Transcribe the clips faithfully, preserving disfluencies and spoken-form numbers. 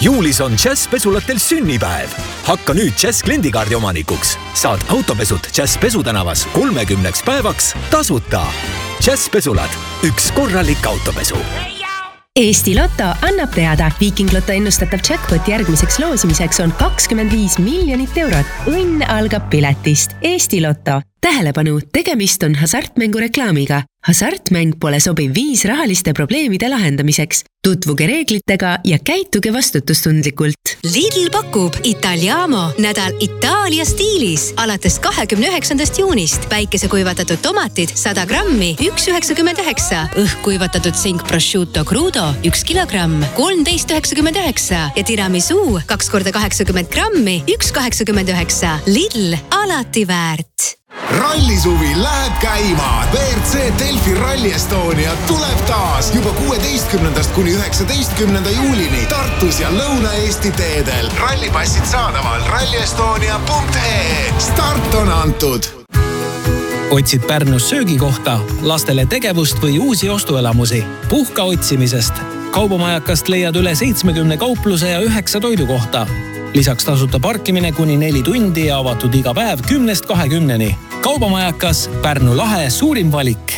Juulis on Jazz pesulatel sünnipäev. Hakka nüüd Jazz kliendikaardi omanikuks. Saad autopesud Jazz pesutänavas kolmekümneks päevaks tasuta. Jazz pesulad. Üks korralik autopesu. Eesti Lotto annab teada. Viiking Lotto ennustatav jackpot järgmiseks loosimiseks on kakskümmend viis miljonit eurot. Õnn algab piletist. Eesti Lotto. Tähelepanu, tegemist on hasartmängu reklaamiga. Hasartmäng pole sobiv viis rahaliste probleemide lahendamiseks. Tutvuge reeglitega ja käituge vastutustundlikult. Lidl pakub Italiamo nädal Itaalia stiilis. Alates kahekümne üheksandast juunist päikesekuivatatud tomatid sada grammi, üks üheksakümmend üheksa. Õhkuivatatud sink prosciutto crudo, üks kilogramm, kolmteist üheksakümmend üheksa. Ja tiramisu, kaks korda kaheksakümmend grammi, üks kaheksakümmend üheksa. Lidl, alati väärt. Rallisuvi läheb käima. V R C Delfi Rally Estonia tuleb taas juba kuueteistkümnendast kuni üheksateistkümnenda juulini Tartus ja Lõuna-Eesti teedel. Rallipassid saadaval rally estonia punkt ee. Start on antud. Otsid Pärnus söögikohta, lastele tegevust või uusi ostuelamusi. Puhka otsimisest. Kaubamajakast leiad üle seitsmekümne kaupluse ja üheksa toidukohta. Lisaks tasuta parkimine kuni neli tundi ja avatud iga päev kümnest kahekümneni. Kaubamajakas, Pärnu lahe suurim valik.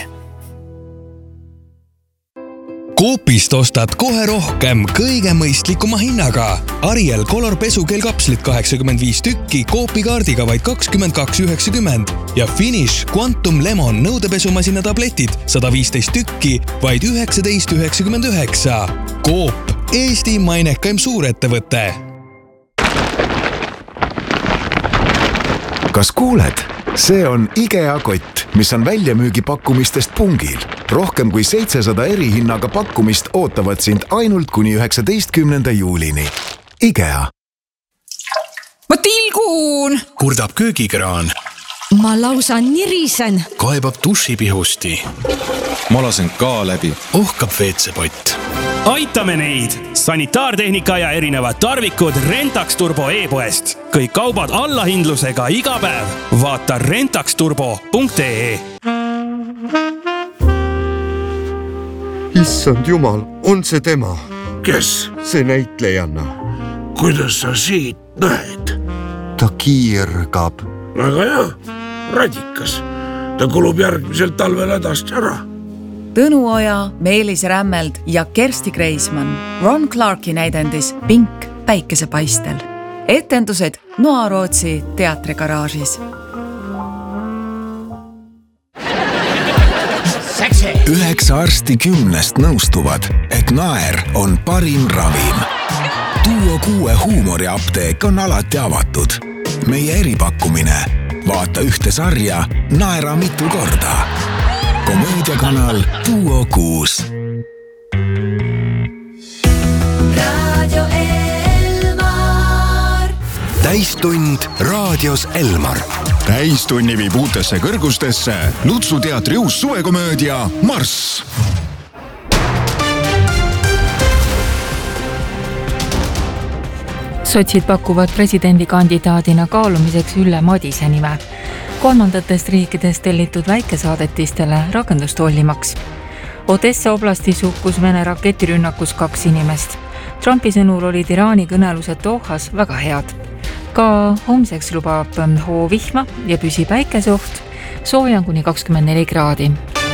Coopist ostad kohe rohkem kõige mõistlikuma hinnaga. Ariel Color pesukeelkapslit kaheksakümmend viis tükki Coopi kaardiga vaid kakskümmend kaks üheksakümmend ja Finish Quantum Lemon nõudepesumasina tabletid sada viisteist tükki vaid üheksateist üheksakümmend üheksa. Coop, Eesti mainekaim suurettevõte. Kas kuuled? See on IKEA kott, mis on väljamüügipakkumistest pungil. Rohkem kui seitsesada erihinnaga pakkumist ootavad sind ainult kuni üheksateistkümnenda juulini. IKEA. Ma tilgun! Kurdab köögikraan. Ma lausa nirisen. Kaebab dušipihusti. Ma lasen ka läbi. Ohkab veetsepott. Aitame neid! Sanitaartehnika ja erinevad tarvikud Rentax Turbo e-poest. Kõik kaubad allahindlusega iga päev. Vaata rentax turbo punkt ee. Issand jumal, on see tema? Kes? See näitlejanna. Kuidas sa siit näed? Ta kiirgab. Väga hea, radikas. Ta kulub järgmisel talvel hädast ära. Tõnu Oja, Meelis Rämmeld ja Kersti Kreismann. Ron Clarki näidendis Pink päikesepaistel. Etendused Noarootsi teatrigaraažis. Üheksa arsti kümnest nõustuvad, et naer on parim ravim. Duo kuue huumoriapteek on alati avatud. Meie eripakkumine. Vaata ühte sarja, naera mitu korda. Komöödiakanal Duo kuus. Radio Elmar. Täistund raadios Elmar. Täistunni viib uutesse kõrgustesse Lutsu teatri uus suvekomöödia Marss. Sotsid pakuvad presidendikandidaadina kaalumiseks Ülle Madise nime. Kolmandatest riikidest tellitud väikesaadetistele rakendustollimaks. Odessa oblastis hukkus Vene raketirünnakus kaks inimest. Trumpi sõnul olid Iraani kõnelused Dohas väga head. Ka homseks lubab hoovihma ja püsi päikeseoht, sooja kuni kakskümmend neli kraadi.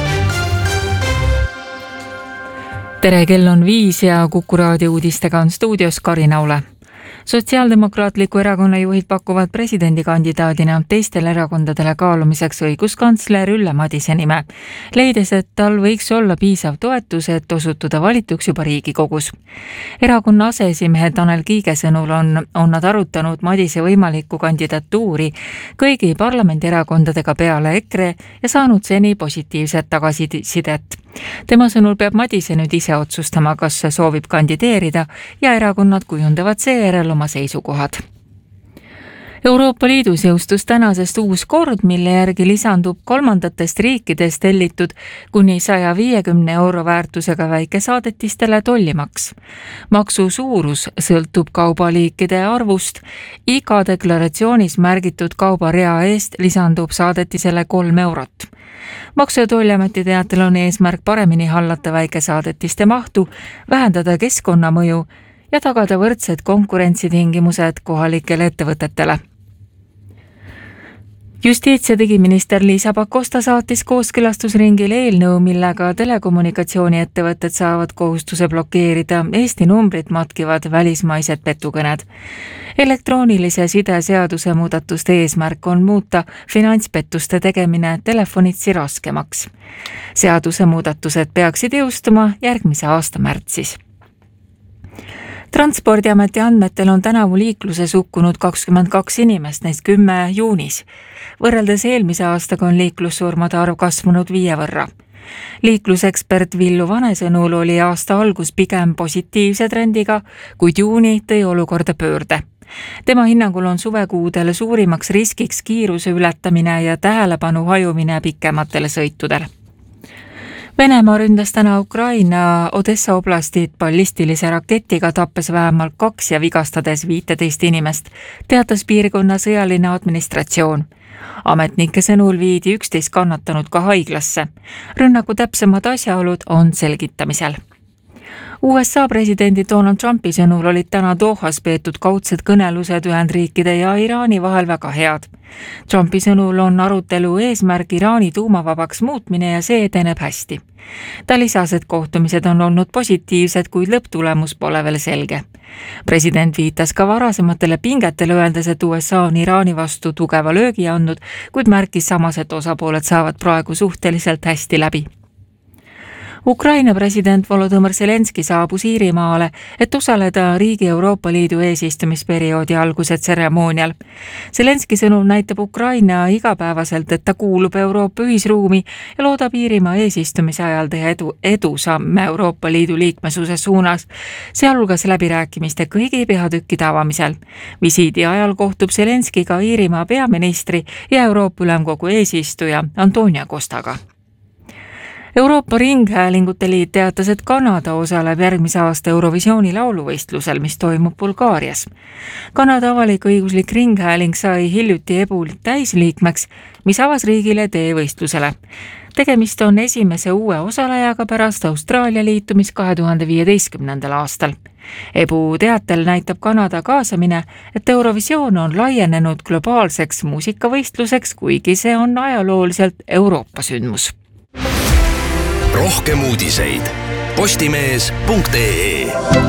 Tere, kell on viis ja Kuku raadio uudistega on stuudios Karin Aule. Sotsiaaldemokraatliku erakonna juhid pakuvad presidendikandidaadina teistele erakondadele kaalumiseks õiguskantsler Ülle Madise nime, leides, et tal võiks olla piisav toetus, et osutuda valituks juba Riigikogus. Erakonna aseesimehe Tanel Kiige sõnul on, on nad arutanud Madise võimalikku kandidatuuri kõigi parlamendierakondadega peale EKRE ja saanud seni positiivset tagasisidet. Tema sõnul peab Madise nüüd ise otsustama, kas soovib kandideerida ja erakonnad kujundavad seejärel oma seisukohad. Euroopa Liidus jõustus tänasest uus kord, mille järgi lisandub kolmandatest riikidest tellitud kuni saja viiekümne euro väärtusega väikesaadetistele tollimaks. Maksu suurus sõltub kaubaliikide arvust. Iga deklaratsioonis märgitud kaubarea eest lisandub saadetisele kolm eurot. Maksu- ja Tolliameti teatel on eesmärk paremini hallata väikesaadetiste mahtu, vähendada keskkonnamõju ja tagada võrdsed konkurentsitingimused kohalikele ettevõtetele. Justiits- ja digiminister Liisa Pakosta saatis kooskõlastusringile eelnõu, millega telekommunikatsiooniettevõtted saavad kohustuse blokeerida Eesti numbrit matkivad välismaised petukõned. Elektroonilise side seaduse muudatuste eesmärk on muuta finantspettuste tegemine telefonitsi raskemaks. Seaduse muudatused peaksid jõustuma järgmise aasta märtsis. Transpordiameti andmetel on tänavu liikluses hukkunud kakskümmend kaks inimest, neist kümme juunis. Võrreldes eelmise aastaga on liiklussurmade arv kasvanud viie võrra. Liiklusekspert Villu Vane sõnul oli aasta algus pigem positiivse trendiga, kuid juuni tõi olukorda pöörde. Tema hinnangul on suvekuudel suurimaks riskiks kiiruse ületamine ja tähelepanu hajumine pikematele sõitudele. Venemaa ründas täna Ukraina Odessa oblastit ballistilise raketiga, tappes vähemalt kaks ja vigastades viiteist inimest, teatas piirkonna sõjaline administratsioon. Ametnike sõnul viidi üksteist kannatanud ka haiglasse. Rünnaku täpsemad asjaolud on selgitamisel. U S A presidendi Donald Trumpi sõnul olid täna Dohas peetud kaudsed kõnelused Ühendriikide ja Iraani vahel väga head. Trumpi sõnul on arutelu eesmärk Iraani tuumavabaks muutmine ja see edeneb hästi. Ta lisas, et kohtumised on olnud positiivsed, kuid lõpptulemus pole veel selge. President viitas ka varasematele pingetele, öeldes, et U S A on Iraani vastu tugeva löögi andnud, kuid märkis samas, et osapooled saavad praegu suhteliselt hästi läbi. Ukraina president Volodõmõr Zelenski saabus Iirimaale, et osaleda riigi Euroopa Liidu eesistumisperioodi alguse tseremoonial. Zelenski sõnul näitab Ukraina igapäevaselt, et ta kuulub Euroopa ühisruumi ja loodab Iirimaa eesistumise ajal teha edu, edu samme Euroopa Liidu liikmesuse suunas, sealhulgas läbirääkimiste kõigi peatükkide avamisel. Visiidi ajal kohtub Zelenski ka Iirimaa peaministri ja Euroopa Ülemkogu eesistuja Antonia Costaga. Euroopa Ringhäälingute Liit teatas, et Kanada osaleb järgmise aasta Eurovisiooni lauluvõistlusel, mis toimub Bulgaarias. Kanada avalik-õiguslik ringhääling sai hiljuti E B U täisliikmeks, mis avas riigile tee võistlusele. Tegemist on esimese uue osalejaga pärast Austraalia liitumis kahe tuhande viieteistkümnendal aastal. E B U teatel näitab Kanada kaasamine, et Eurovisioon on laienenud globaalseks muusikavõistluseks, kuigi see on ajalooliselt Euroopa sündmus. Rohkem uudiseid postimees punkt ee.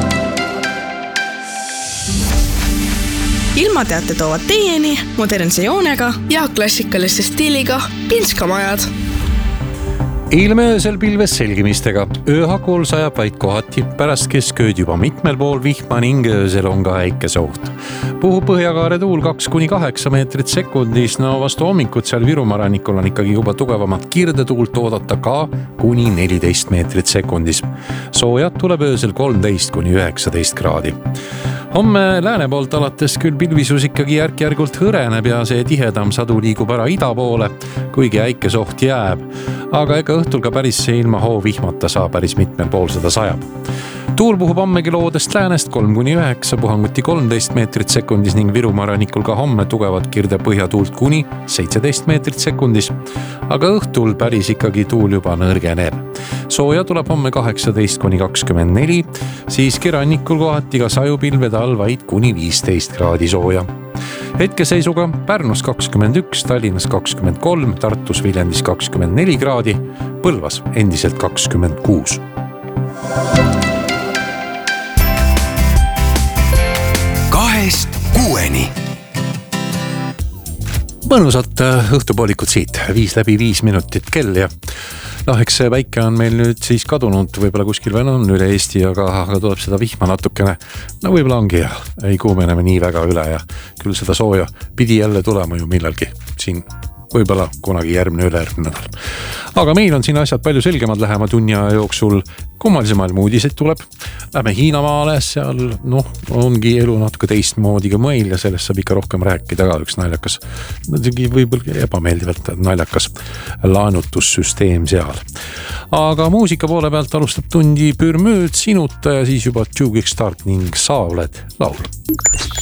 Ilmateate toovad teieni modernse joonega ja klassikaliste stiiliga Pinskamajad. Ilmöösel pilves selgimistega. Ööhakul sajab vaid kohati, pärast keskööd juba mitmel pool vihma ning öösel on ka äikeseoht. Puhub põhjakaare tuul kaks kuni kaheksa meetrit sekundis, no vastu hommikut seal Virumaa rannikul on ikkagi juba tugevamat kirdetuult oodata ka kuni neliteist meetrit sekundis. Soojad tuleb öösel kolmteist kuni üheksateist kraadi. Homme lääne poolt alates küll pilvisus ikkagi järk-järgult hõreneb ja see tihedam sadu liigub ära ida poole, kuigi äikesoht jääb. Aga ega õhtul ka päris ilma hoovihmata saa päris mitmel pool seda sajab. Tuul puhub hommegi loodest läänest kolm kuni üheksa, puhanguti kolmteist meetrit sekundis ning Virumaa rannikul ka homme tugevat kirde põhjatuult kuni seitseteist meetrit sekundis. Aga õhtul päris ikkagi tuul juba nõrgeneb. Sooja tuleb homme kaheksateist kuni kakskümmend neli, siiski rannikul kohati ka sajupilvede all vaid kuni viisteist kraadi sooja. Hetkeseisuga Pärnus kakskümmend üks, Tallinnas kakskümmend kolm, Tartus Viljandis kakskümmend neli kraadi, Põlvas endiselt kakskümmend kuus. Kahest kuueni. Mõnusat õhtupoolikut siit, viis läbi viis minutit kell ja noh, eks see väike on meil nüüd siis kadunud, võib-olla kuskil veel on üle Eesti, aga, aga tuleb seda vihma natukene. No võib-olla ongi ja ei kuumeneme nii väga üle ja küll seda sooja pidi jälle tulema ju millalgi siin. Võib-olla kunagi järgmine üle-järgmine nädal. Aga meil on siin asjad palju selgemad lähema tunni aja jooksul. Kummalise maailma uudiseid tuleb. Lähme Hiinamaale, seal noh, ongi elu natuke teistmoodi ka meil ja sellest saab ikka rohkem rääkida ka üks naljakas, võib-olla ebameeldivalt naljakas laenutussüsteem seal. Aga muusika poole pealt alustab tundi Pürmööd sinuta ja siis juba Too Quick Start ning Sa oled laul.